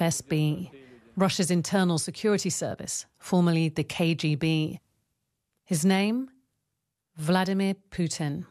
FSB, Russia's internal security service, formerly the KGB. His name? Vladimir Putin.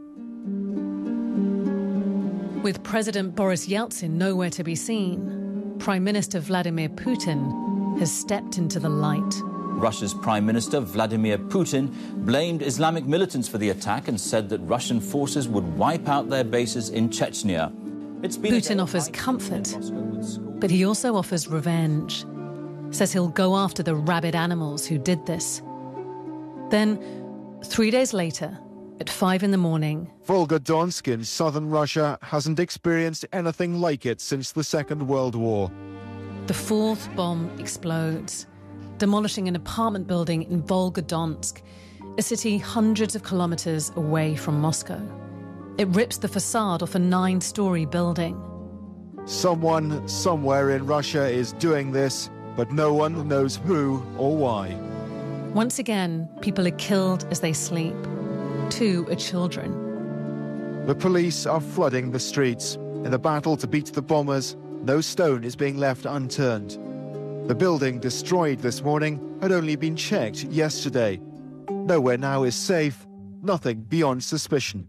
With President Boris Yeltsin nowhere to be seen, Prime Minister Vladimir Putin has stepped into the light. Russia's Prime Minister Vladimir Putin blamed Islamic militants for the attack and said that Russian forces would wipe out their bases in Chechnya. Putin offers comfort, but he also offers revenge. Says he'll go after the rabid animals who did this. Then, 3 days later, at 5 in the morning, Volgodonsk in southern Russia hasn't experienced anything like it since the Second World War. the fourth bomb explodes, demolishing an apartment building in Volgodonsk, a city hundreds of kilometers away from Moscow. It rips the facade off a 9-story building. Someone somewhere in Russia is doing this, but no one knows who or why. Once again, people are killed as they sleep. 2 are children. The police are flooding the streets. In the battle to beat the bombers, no stone is being left unturned. The building destroyed this morning had only been checked yesterday. Nowhere now is safe, nothing beyond suspicion.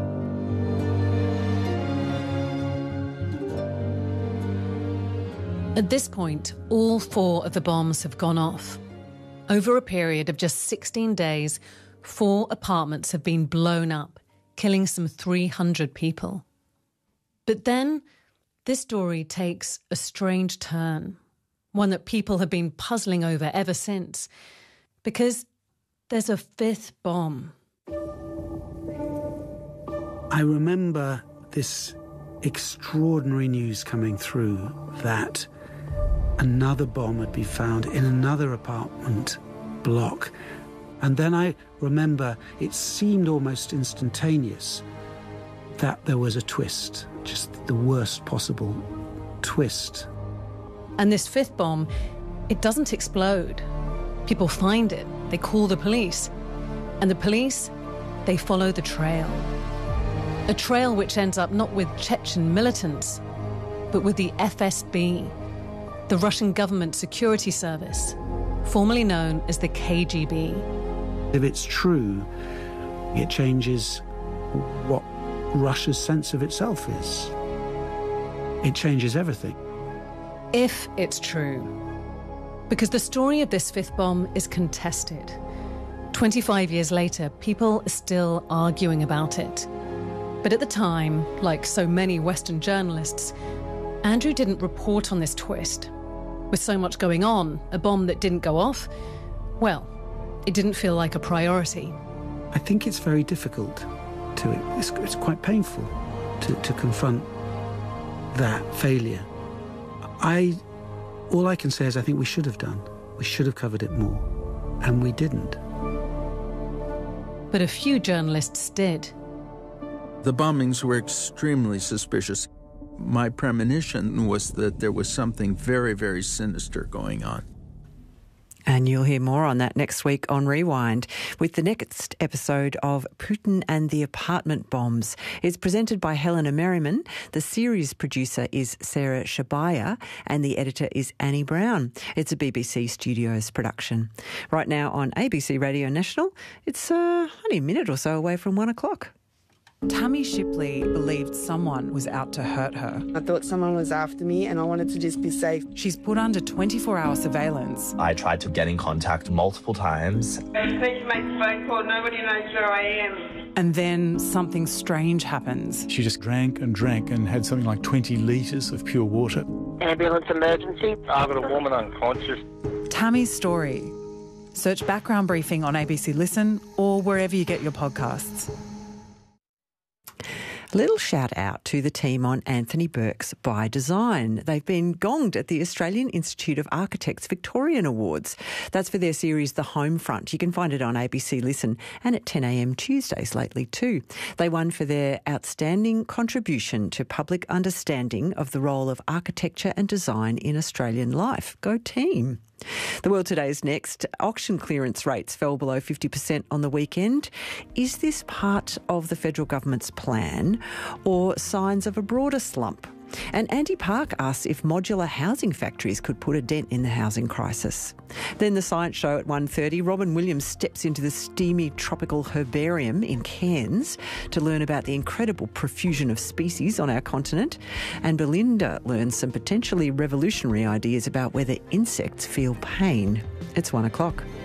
At this point, all 4 of the bombs have gone off. Over a period of just 16 days, 4 apartments have been blown up, killing some 300 people. But then, this story takes a strange turn, one that people have been puzzling over ever since, because there's a 5th bomb. I remember this extraordinary news coming through that another bomb had been found in another apartment block. And then I remember it seemed almost instantaneous that there was a twist, just the worst possible twist. And this 5th bomb, it doesn't explode. People find it, they call the police. And the police, they follow the trail. A trail which ends up not with Chechen militants, but with the FSB, the Russian government security service, formerly known as the KGB. If it's true, it changes what Russia's sense of itself is. It changes everything. If it's true. Because the story of this 5th bomb is contested. 25 years later, people are still arguing about it. But at the time, like so many Western journalists, Andrew didn't report on this twist. With so much going on, a bomb that didn't go off, well, it didn't feel like a priority. I think it's very difficult it's quite painful to confront that failure. All I can say is I think we should have done. We should have covered it more, and we didn't. But a few journalists did. The bombings were extremely suspicious. My premonition was that there was something very, very sinister going on. And you'll hear more on that next week on Rewind with the next episode of Putin and the Apartment Bombs. It's presented by Helena Merriman. The series producer is Sarah Shabaya and the editor is Annie Brown. It's a BBC Studios production. Right now on ABC Radio National, it's only a minute or so away from 1 o'clock. Tammy Shipley believed someone was out to hurt her. I thought someone was after me and I wanted to just be safe. She's put under 24-hour surveillance. I tried to get in contact multiple times. I just need to make a phone call. Nobody knows where I am. And then something strange happens. She just drank and had something like 20 litres of pure water. Ambulance emergency. I've got a woman unconscious. Tammy's story. Search Background Briefing on ABC Listen or wherever you get your podcasts. Little shout out to the team on Anthony Burke's By Design. They've been gonged at the Australian Institute of Architects Victorian Awards. That's for their series The Home Front. You can find it on ABC Listen and at 10 a.m. Tuesdays lately too. They won for their outstanding contribution to public understanding of the role of architecture and design in Australian life. Go team. The World Today's next. Auction clearance rates fell below 50% on the weekend. Is this part of the federal government's plan or signs of a broader slump? And Andy Park asks if modular housing factories could put a dent in the housing crisis. Then the Science Show at 1:30. Robin Williams steps into the steamy tropical herbarium in Cairns to learn about the incredible profusion of species on our continent. And Belinda learns some potentially revolutionary ideas about whether insects feel pain. It's 1 o'clock.